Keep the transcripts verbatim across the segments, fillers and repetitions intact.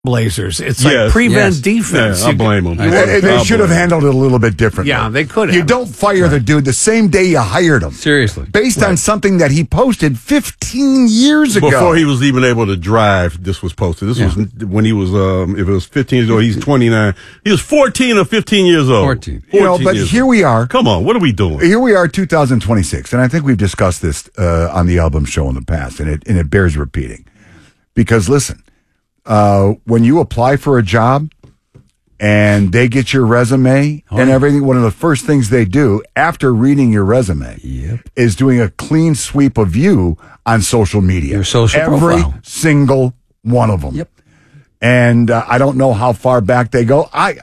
Blazers. It's Yes. like prevent Yes. defense. Yeah, I You- blame them. I- They, they I'll should have blame 'em. handled it a little bit differently. Yeah, they could You have. don't fire the dude the same day you hired him. Seriously. Based on something that he posted fifteen years ago. Before he was even able to drive, this was posted. This was when he was, um, if it was fifteen years old, he's twenty-nine. He was fourteen or fifteen years old. fourteen. You know, but years here old. we are. Come on, what are we doing? Here we are, two thousand twenty-six, and I think we've discussed this uh, on the album show in the past, and it and it bears repeating. Because listen, uh, when you apply for a job and they get your resume Oh, and yeah. everything, one of the first things they do after reading your resume Yep. is doing a clean sweep of you on social media. Your social Every profile. single one of them. Yep. And uh, I don't know how far back they go. I,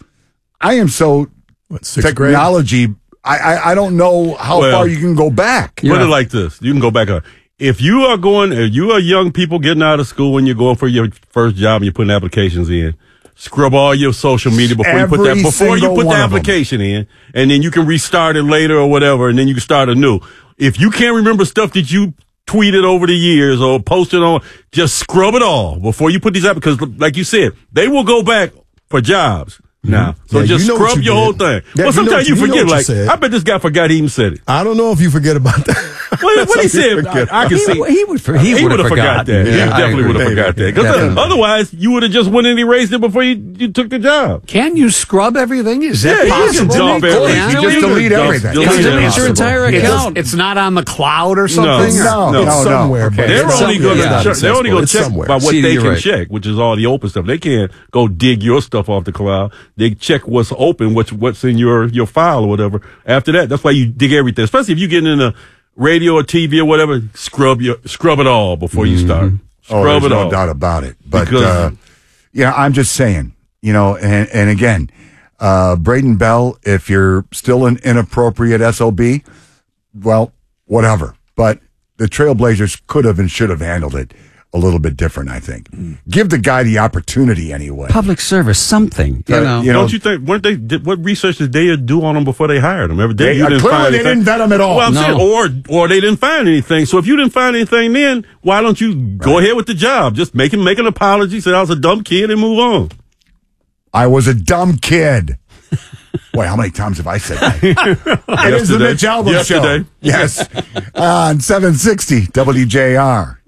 I am so What, sixth grade? technology. I, I I don't know how Well, far you can go back. Put it like this. You can go back up. If you are going, if you are young people getting out of school and you're going for your first job and you're putting applications in, scrub all your social media before you put Every that, before you single put one the of 'em. application in, and then you can restart it later or whatever, and then you can start anew. If you can't remember stuff that you tweeted over the years or posted on, just scrub it all before you put these up, because like you said, they will go back for jobs. Now, so Yeah, just you know what scrub you your did. whole thing. Yeah, well, you know sometimes what you, you- you know forget. what you Like, said. I bet this guy forgot he even said it. I don't know if you forget about that. What, what he said, I, I can He, see. he would. For, he, He would would have have forgot that. forgotten. He Yeah, I definitely agree. would have forgot that. Because Definitely. otherwise, you would have just went and erased it before you, you took the job. Can you scrub everything? Is that Yeah, you can possible? dump Of course, everything. you just delete everything. Delete Delete everything. your entire It's, account. it's not on the cloud or something? No, or- no, it's no. somewhere. Okay. But They're it's only somewhere. going Yeah, to check. They're only going It's to check somewhere. by what See, they you're can right. check, which is all the open stuff. They can't go dig your stuff off the cloud. They check what's open, what's what's in your your file or whatever. After that, that's why you dig everything. Especially if you get in a radio or T V or whatever, scrub your scrub it all before you start. Oh, Scrub there's it no all. doubt about it. But Because- uh, yeah, I'm just saying, you know, and, and again, uh, Braden Bell, if you're still an inappropriate S O B, well, whatever. But the Trailblazers could have and should have handled it a little bit different, I think. Give the guy the opportunity anyway. Public service, something. You Uh, know. you know, Don't you think? Weren't they? Did, what research did they do on them before they hired them? Every day They- you uh, didn't clearly find they anything. didn't vet 'em at all. Well, I'm No. saying, or or they didn't find anything. So if you didn't find anything, then why don't you go ahead with the job? Just make him make an apology, say I was a dumb kid, and move on. I was a dumb kid. Boy, how many times have I said that? It is the Yesterday. Mitch Albom Show. Yesterday. Yes. On seven sixty W J R.